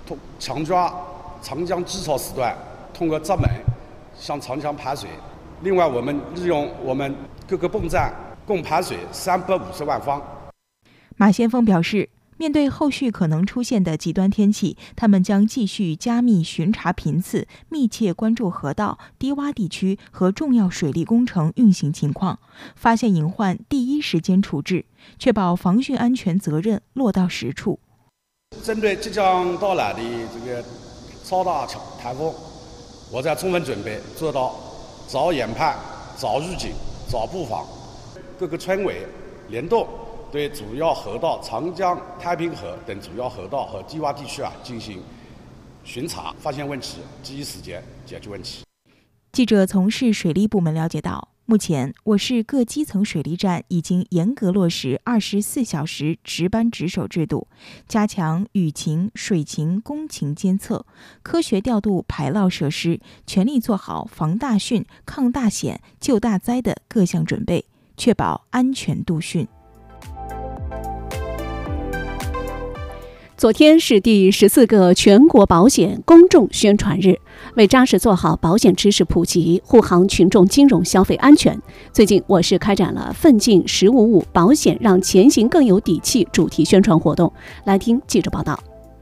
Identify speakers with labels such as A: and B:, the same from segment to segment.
A: 强抓长江支潮时段，通过闸门向长江排水。另外，我们利用我们各个泵站共排水350万方。
B: 马先锋表示，面对后续可能出现的极端天气，他们将继续加密巡查频次，密切关注河道、低洼地区和重要水利工程运行情况，发现隐患第一时间处置，确保防汛安全责任落到实处。
A: 针对即将到来的这个超大台风，我在充分准备，做到早研判、早预警、早布防，各个村委联动对主要河道长江、太平河等主要河道和低洼地区进行巡查，发现问题，第一时间解决问题。
B: 记者从市水利部门了解到，目前我市各基层水利站已经严格落实24小时值班值守制度，加强雨情、水情、工情监测，科学调度排涝设施，全力做好防大汛、抗大险、救大灾的各项准备，确保安全度汛。
C: 昨天是第14个全国保险公众宣传日，为扎实做好保险知识普及，护航群众金融消费安全，最近我市开展了奋进1055保险让前行更有底气主题宣传活动。来听记者报道。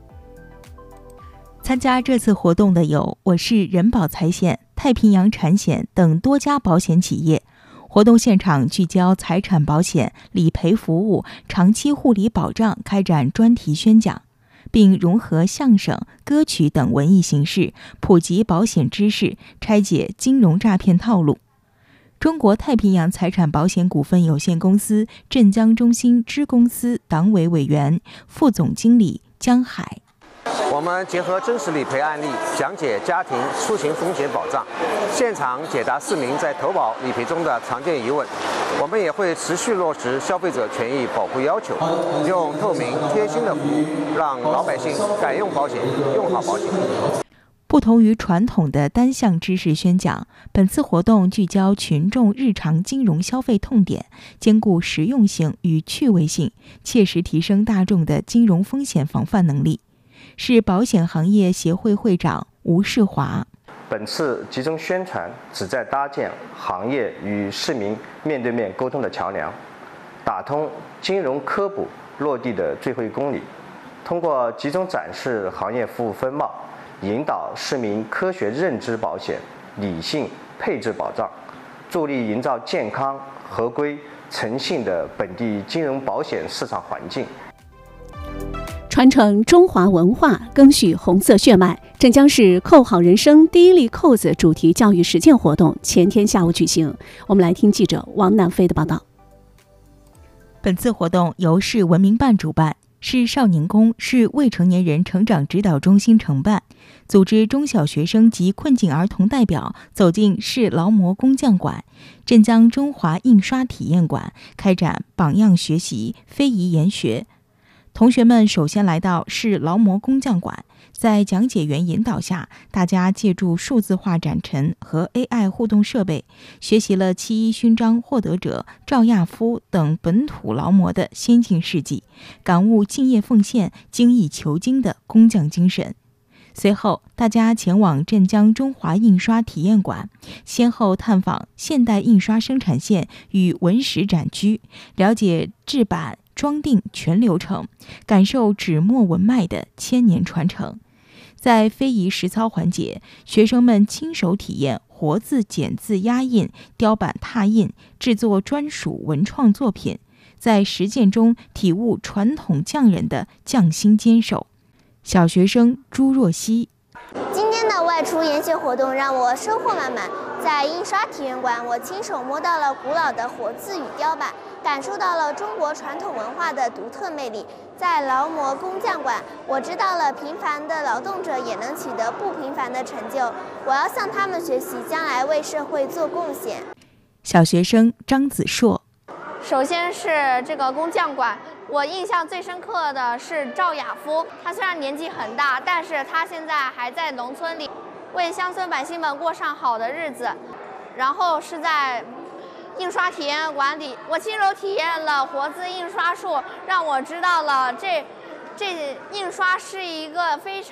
B: 参加这次活动的有我市人保财险、太平洋产险等多家保险企业。活动现场聚焦财产保险、理赔服务、长期护理保障，开展专题宣讲，并融合相声、歌曲等文艺形式，普及保险知识，拆解金融诈骗套路。中国太平洋财产保险股份有限公司镇江中心支公司党委委员、副总经理江海。
D: 我们结合真实理赔案例，讲解家庭出行风险保障，现场解答市民在投保理赔中的常见疑问。我们也会持续落实消费者权益保护要求，用透明贴心的服务，让老百姓敢用保险，用好保险。
B: 不同于传统的单项知识宣讲，本次活动聚焦群众日常金融消费痛点，兼顾实用性与趣味性，切实提升大众的金融风险防范能力。是保险行业协会会长吴世华。
E: 本次集中宣传旨在搭建行业与市民面对面沟通的桥梁，打通金融科普落地的最后1公里，通过集中展示行业服务风貌，引导市民科学认知保险，理性配置保障，助力营造健康、合规、诚信的本地金融保险市场环境。
C: 传承中华文化，赓续红色血脉，镇江市扣好人生第一粒扣子主题教育实践活动前天下午举行。我们来听记者王南飞的报道。
B: 本次活动由市文明办主办，市少年宫、市未成年人成长指导中心承办，组织中小学生及困境儿童代表走进市劳模工匠馆、镇江中华印刷体验馆，开展榜样学习、非遗研学。同学们首先来到市劳模工匠馆，在讲解员引导下，大家借助数字化展陈和 AI 互动设备，学习了7·1勋章获得者赵亚夫等本土劳模的先进事迹，感悟敬业奉献、精益求精的工匠精神。随后，大家前往镇江中华印刷体验馆，先后探访现代印刷生产线与文史展区，了解制版、装订全流程，感受纸墨文脉的千年传承。在非遗实操环节，学生们亲手体验活字、剪字、压印、雕版、拓印，制作专属文创作品，在实践中体悟传统匠人的匠心坚守。小学生朱若曦：
F: 今天的外出研学活动让我收获满满。在印刷体验馆，我亲手摸到了古老的活字与雕版，感受到了中国传统文化的独特魅力。在劳模工匠馆，我知道了平凡的劳动者也能取得不平凡的成就。我要向他们学习，将来为社会做贡献。
B: 小学生张子硕：
G: 首先是这个工匠馆，我印象最深刻的是赵亚夫。他虽然年纪很大，但是他现在还在农村里为乡村百姓们过上好的日子。然后是在印刷体验馆里，我亲手体验了活字印刷术，让我知道了这印刷是一个非常